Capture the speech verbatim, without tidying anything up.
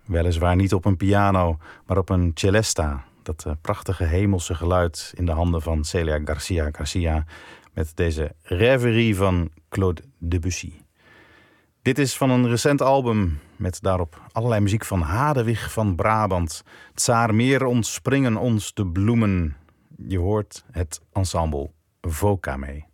Weliswaar niet op een piano, maar op een celesta. Dat uh, prachtige hemelse geluid in de handen van Celia Garcia Garcia met deze Rêverie van Claude Debussy. Dit is van een recent album met daarop allerlei muziek van Hadewig van Brabant. Tsaarmeer ontspringen ons de bloemen. Je hoort het ensemble Voca mee.